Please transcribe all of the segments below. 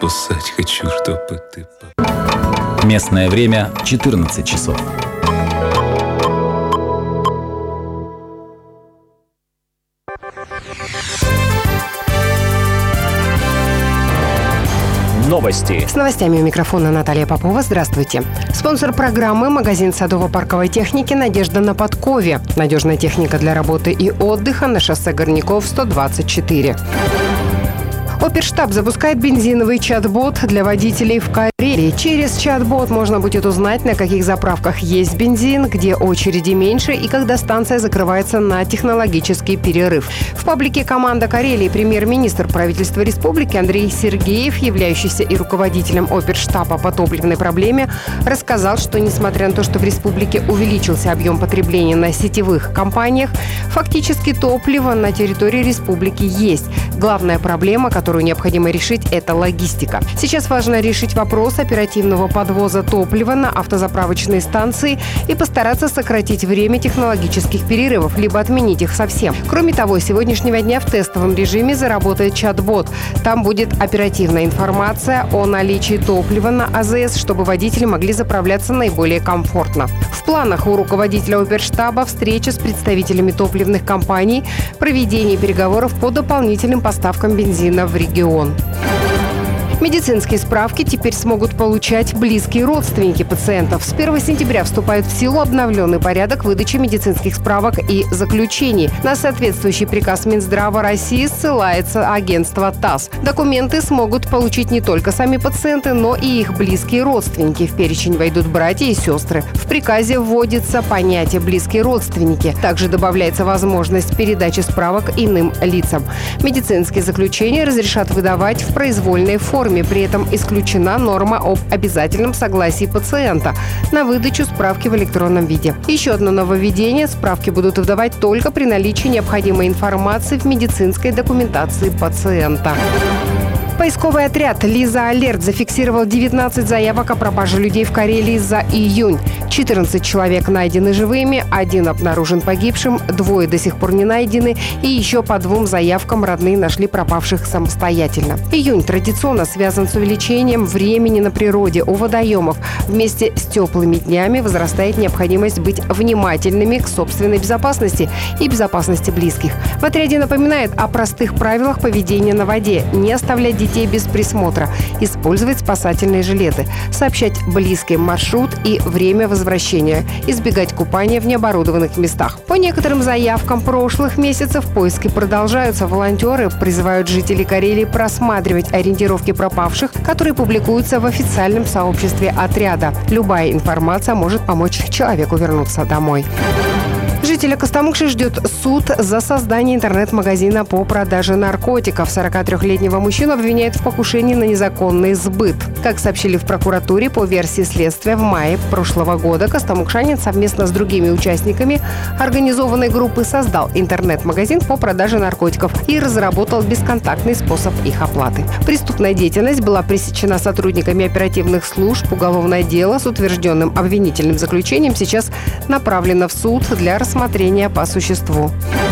поссать хочу, чтобы ты... Местное время 14 часов. Новости. С новостями у микрофона Наталья Попова. Здравствуйте. Спонсор программы – магазин садово-парковой техники «Надежда» на Подкове. Надежная техника для работы и отдыха на шоссе Горняков, 124. Оперштаб запускает бензиновый чат-бот для водителей в Карелии. Через чат-бот можно будет узнать, на каких заправках есть бензин, где очереди меньше и когда станция закрывается на технологический перерыв. В паблике «Команда Карелии» премьер-министр правительства республики Андрей Сергеев, являющийся и руководителем Оперштаба по топливной проблеме, рассказал, что несмотря на то, что в республике увеличился объем потребления на сетевых компаниях, фактически топливо на территории республики есть. Главная проблема, которую необходимо решить, это логистика. Сейчас важно решить вопрос оперативного подвоза топлива на автозаправочные станции и постараться сократить время технологических перерывов, либо отменить их совсем. Кроме того, с сегодняшнего дня в тестовом режиме заработает чат-бот. Там будет оперативная информация о наличии топлива на АЗС, чтобы водители могли заправляться наиболее комфортно. В планах у руководителя Оперштаба встреча с представителями топливных компаний, проведение переговоров по дополнительным поставкам бензина в регион. Медицинские справки теперь смогут получать близкие родственники пациентов. С 1 сентября вступает в силу обновленный порядок выдачи медицинских справок и заключений. На соответствующий приказ Минздрава России ссылается агентство ТАСС. Документы смогут получить не только сами пациенты, но и их близкие родственники. В перечень войдут братья и сестры. В приказе вводится понятие «близкие родственники». Также добавляется возможность передачи справок иным лицам. Медицинские заключения разрешат выдавать в произвольной форме. При этом исключена норма об обязательном согласии пациента на выдачу справки в электронном виде. Еще одно нововведение – справки будут выдавать только при наличии необходимой информации в медицинской документации пациента. Поисковый отряд «Лиза Алерт» зафиксировал 19 заявок о пропаже людей в Карелии за июнь. 14 человек найдены живыми, 1 обнаружен погибшим, 2 до сих пор не найдены, и еще по 2 заявкам родные нашли пропавших самостоятельно. Июнь традиционно связан с увеличением времени на природе у водоемов. Вместе с теплыми днями возрастает необходимость быть внимательными к собственной безопасности и безопасности близких. В отряде напоминают о простых правилах поведения на воде: не оставлять детей без присмотра, использовать спасательные жилеты, сообщать близким маршрут и время возвращения, избегать купания в необорудованных местах. По некоторым заявкам прошлых месяцев поиски продолжаются. Волонтеры призывают жителей Карелии просматривать ориентировки пропавших, которые публикуются в официальном сообществе отряда. Любая информация может помочь человеку вернуться домой. Жителя Костомукши ждет суд за создание интернет-магазина по продаже наркотиков. 43-летнего мужчину обвиняют в покушении на незаконный сбыт. Как сообщили в прокуратуре, по версии следствия, в мае прошлого года костомукшанин совместно с другими участниками организованной группы создал интернет-магазин по продаже наркотиков и разработал бесконтактный способ их оплаты. Преступная деятельность была пресечена сотрудниками оперативных служб. Уголовное дело с утвержденным обвинительным заключением сейчас направлено в суд для рассмотрения по существу.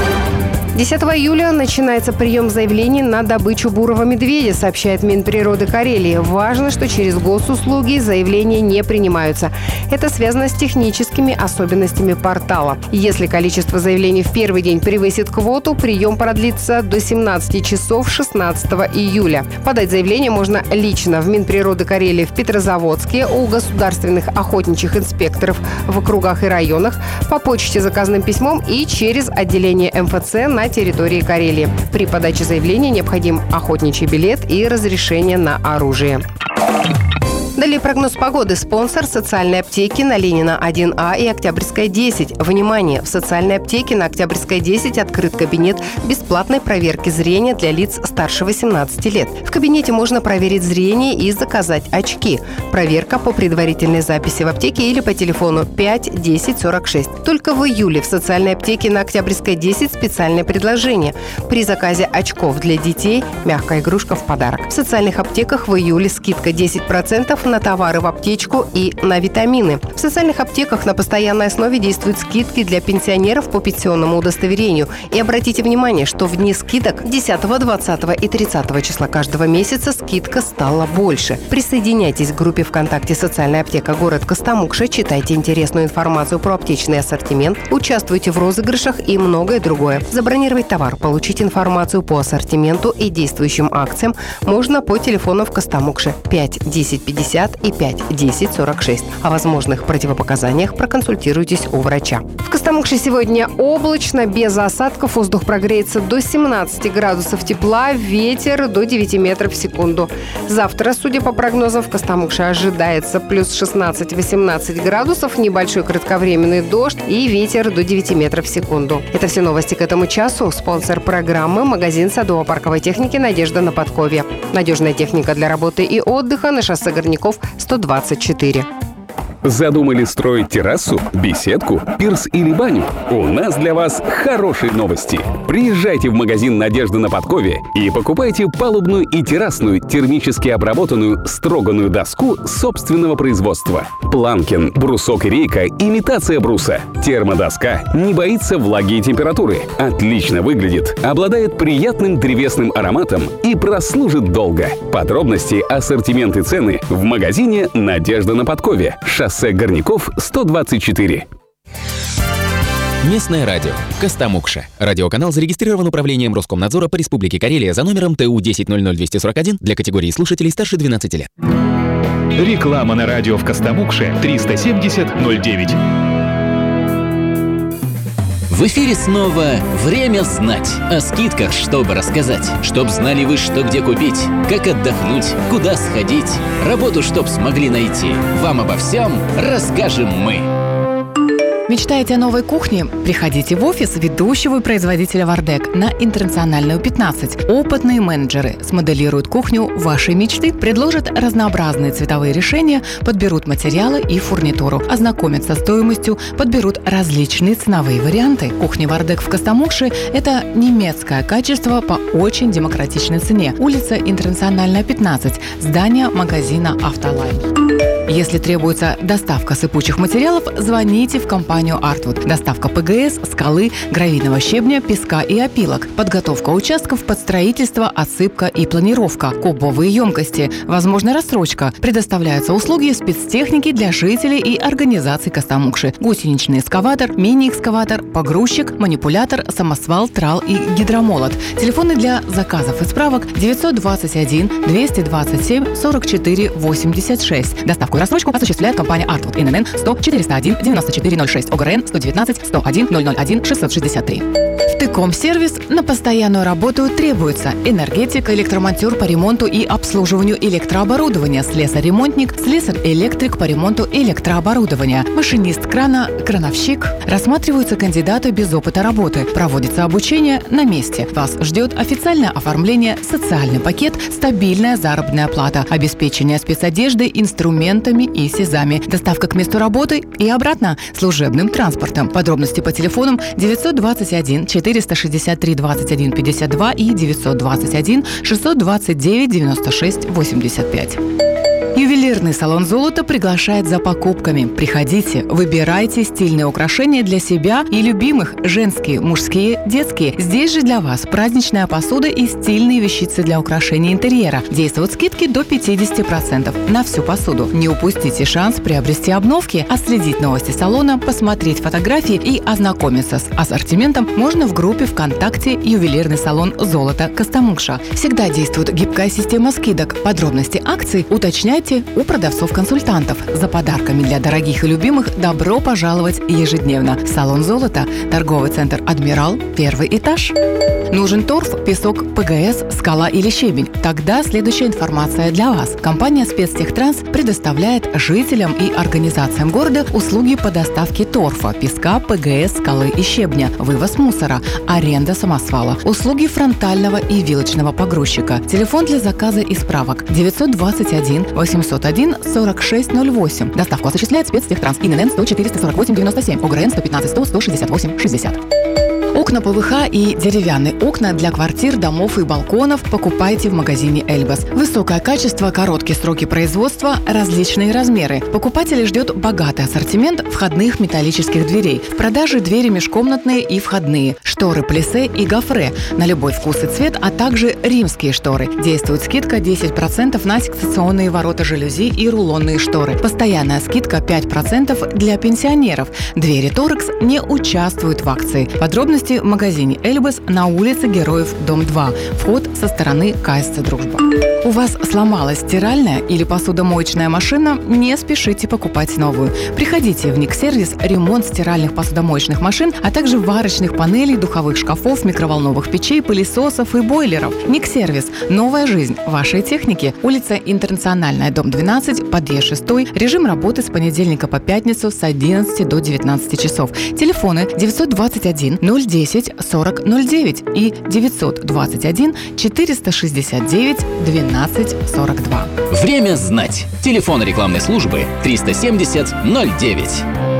10 июля начинается прием заявлений на добычу бурого медведя, сообщает Минприроды Карелии. Важно, что через госуслуги заявления не принимаются. Это связано с техническими особенностями портала. Если количество заявлений в первый день превысит квоту, прием продлится до 17 часов 16 июля. Подать заявление можно лично в Минприроды Карелии в Петрозаводске, у государственных охотничьих инспекторов в округах и районах, по почте заказным письмом и через отделение МФЦ на территории Карелии. При подаче заявления необходим охотничий билет и разрешение на оружие. Далее прогноз погоды. Спонсор социальной аптеки на Ленина 1А и Октябрьская 10. Внимание! В социальной аптеке на Октябрьской 10 открыт кабинет бесплатной проверки зрения для лиц старше 18 лет. В кабинете можно проверить зрение и заказать очки. Проверка по предварительной записи в аптеке или по телефону 5 10 46. Только в июле в социальной аптеке на Октябрьской 10 специальное предложение. При заказе очков для детей мягкая игрушка в подарок. В социальных аптеках в июле скидка 10% на товары в аптечку и на витамины. В социальных аптеках на постоянной основе действуют скидки для пенсионеров по пенсионному удостоверению. И обратите внимание, что в дни скидок 10, 20 и 30 числа каждого месяца скидка стала больше. Присоединяйтесь к группе ВКонтакте «Социальная аптека. Город Костомукша», читайте интересную информацию про аптечный ассортимент, участвуйте в розыгрышах и многое другое. Забронировать товар, получить информацию по ассортименту и действующим акциям можно по телефону в Костомукше 5 10 50 и 5 10 46. О возможных противопоказаниях проконсультируйтесь у врача. В Костомукше сегодня облачно, без осадков, воздух прогреется до 17 градусов тепла, ветер до 9 метров в секунду. Завтра, судя по прогнозам, в Костомукше ожидается плюс 16-18 градусов, небольшой кратковременный дождь и ветер до 9 метров в секунду. Это все новости к этому часу. Спонсор программы – магазин садово-парковой техники «Надежда» на Подкове. Надежная техника для работы и отдыха на шоссе Горняков, 124. Задумали строить террасу, беседку, пирс или баню? У нас для вас хорошие новости. Приезжайте в магазин «Надежда» на Подкове и покупайте палубную и террасную термически обработанную строганную доску собственного производства. Планкин, брусок и рейка – имитация бруса. Термодоска не боится влаги и температуры, отлично выглядит, обладает приятным древесным ароматом и прослужит долго. Подробности, ассортимент и цены в магазине «Надежда» на Подкове. Шоссе Горняков, 124. Местное радио. Костомукша. Радиоканал зарегистрирован Управлением Роскомнадзора по Республике Карелия за номером ТУ 1000241 для категории слушателей старше 12 лет. Реклама на радио в Костомукше 370-09. В эфире снова «Время знать». О скидках, чтобы рассказать. Чтоб знали вы, что где купить, как отдохнуть, куда сходить. Работу, чтоб смогли найти. Вам обо всем расскажем мы. Мечтаете о новой кухне? Приходите в офис ведущего производителя «Вардек» на Интернациональную 15. Опытные менеджеры смоделируют кухню вашей мечты, предложат разнообразные цветовые решения, подберут материалы и фурнитуру, ознакомятся с стоимостью, подберут различные ценовые варианты. Кухня «Вардек» в Костомукше – это немецкое качество по очень демократичной цене. Улица Интернациональная, 15. Здание магазина «Автолайн». Если требуется доставка сыпучих материалов, звоните в компанию «Артвуд». Доставка ПГС, скалы, гравийного щебня, песка и опилок. Подготовка участков под строительство, отсыпка и планировка. Кубовые емкости. Возможна рассрочка. Предоставляются услуги спецтехники для жителей и организаций Костомукши. Гусеничный экскаватор, мини-экскаватор, погрузчик, манипулятор, самосвал, трал и гидромолот. Телефоны для заказов и справок 921 227 44 86. Доставку и рассрочку осуществляет компания «Артвуд». ИНН 100 401 9406. ОГРН 119 101 001 663. В ТКОМ-сервис на постоянную работу требуется энергетик, электромонтер по ремонту и обслуживанию электрооборудования, слесарь-ремонтник, слесарь-электрик по ремонту электрооборудования, машинист крана, крановщик. Рассматриваются кандидаты без опыта работы. Проводится обучение на месте. Вас ждет официальное оформление, социальный пакет, стабильная заработная плата, обеспечение спецодеждой, инструментами и СИЗами, доставка к месту работы и обратно служебным транспортом. Подробности по телефонам 921 463 21 52 и 921 629 96 85. Ювелирный салон «Золото» приглашает за покупками. Приходите, выбирайте стильные украшения для себя и любимых, женские, мужские, детские. Здесь же для вас праздничная посуда и стильные вещицы для украшения интерьера. Действуют скидки до 50% на всю посуду. Не упустите шанс приобрести обновки, отследить новости салона, посмотреть фотографии и ознакомиться с ассортиментом можно в группе ВКонтакте «Ювелирный салон «Золото» Костомукша». Всегда действует гибкая система скидок. Подробности акций уточняйте у продавцов-консультантов. За подарками для дорогих и любимых добро пожаловать ежедневно. Салон «Золото», торговый центр «Адмирал», 1 этаж. Нужен торф, песок, ПГС, скала или щебень? Тогда следующая информация для вас. Компания «Спецтехтранс» предоставляет жителям и организациям города услуги по доставке торфа, песка, ПГС, скалы и щебня, вывоз мусора, аренда самосвала, услуги фронтального и вилочного погрузчика. Телефон для заказа и справок 921 801 4608. Доставку осуществляет «Спецтехтранс». ИНН 100 448 97. ОГРН 115 100 168 60. Окна ПВХ и деревянные окна для квартир, домов и балконов покупайте в магазине «Эльбас». Высокое качество, короткие сроки производства, различные размеры. Покупателей ждет богатый ассортимент входных металлических дверей. В продаже двери межкомнатные и входные, шторы плиссе и гофре на любой вкус и цвет, а также римские шторы. Действует скидка 10% на секционные ворота жалюзи и рулонные шторы. Постоянная скидка 5% для пенсионеров. Двери Торекс не участвуют в акции. Подробности в магазине «Эльбас» на улице Героев, дом 2. Вход со стороны КСЦ «Дружба». У вас сломалась стиральная или посудомоечная машина? Не спешите покупать новую. Приходите в Никсервис, ремонт стиральных посудомоечных машин, а также варочных панелей, духовых шкафов, микроволновых печей, пылесосов и бойлеров. Никсервис. Новая жизнь вашей техники. Улица Интернациональная, дом 12, подъезд 6. Режим работы с понедельника по пятницу с 11 до 19 часов. Телефоны 921 010 40 09 и 921 469 12 42. Время знать. Телефон рекламной службы 370 09.